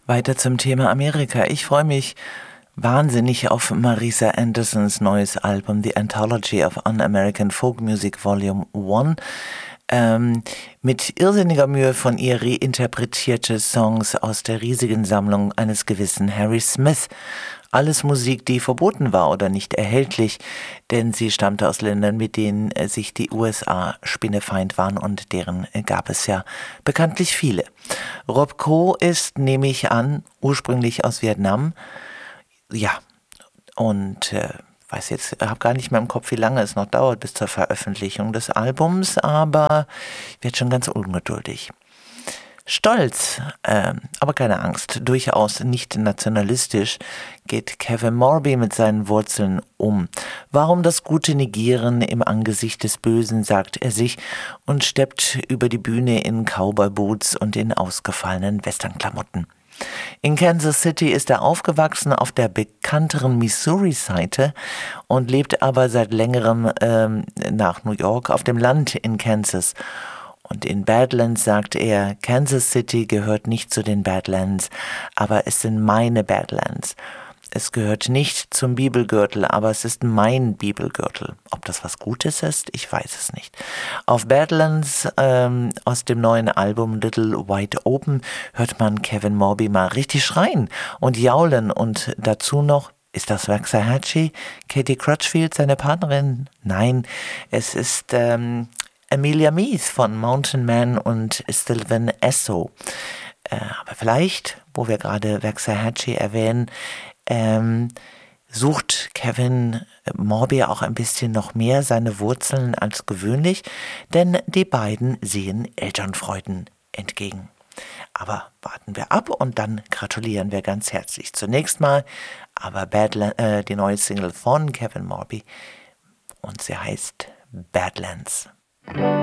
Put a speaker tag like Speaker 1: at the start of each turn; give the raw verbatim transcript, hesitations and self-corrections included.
Speaker 1: Weiter zum Thema Amerika. Ich freue mich wahnsinnig auf Marisa Andersons neues Album The Anthology of Un-American Folk Music Volume eins. Ähm, mit irrsinniger Mühe von ihr reinterpretierte Songs aus der riesigen Sammlung eines gewissen Harry Smith. Alles Musik, die verboten war oder nicht erhältlich, denn sie stammte aus Ländern, mit denen äh, sich die U S A spinnefeind waren, und deren äh, gab es ja bekanntlich viele. Rob Ko ist, nehme ich an, ursprünglich aus Vietnam. Ja, und äh, weiß jetzt, habe gar nicht mehr im Kopf, wie lange es noch dauert bis zur Veröffentlichung des Albums, aber ich werde schon ganz ungeduldig. Stolz, äh, aber keine Angst, durchaus nicht nationalistisch, geht Kevin Morby mit seinen Wurzeln um. Warum das Gute negieren im Angesicht des Bösen, sagt er sich und steppt über die Bühne in Cowboy-Boots und in ausgefallenen Westernklamotten. In Kansas City ist er aufgewachsen, auf der bekannteren Missouri-Seite, und lebt aber seit längerem ähm, nach New York auf dem Land in Kansas. Und in Badlands sagt er, Kansas City gehört nicht zu den Badlands, aber es sind meine Badlands. Es gehört nicht zum Bibelgürtel, aber es ist mein Bibelgürtel. Ob das was Gutes ist, ich weiß es nicht. Auf Badlands ähm, aus dem neuen Album Little Wide Open hört man Kevin Morby mal richtig schreien und jaulen, und dazu noch, ist das Waxahachie? Katie Crutchfield, seine Partnerin? Nein, es ist ähm, Amelia Meath von Mountain Man und Sylvan Esso. Äh, aber vielleicht, wo wir gerade Waxahachie erwähnen, ähm, sucht Kevin Morby auch ein bisschen noch mehr seine Wurzeln als gewöhnlich, denn die beiden sehen Elternfreuden entgegen. Aber warten wir ab und dann gratulieren wir ganz herzlich. Zunächst mal aber Badland, äh, die neue Single von Kevin Morby, und sie heißt Badlands.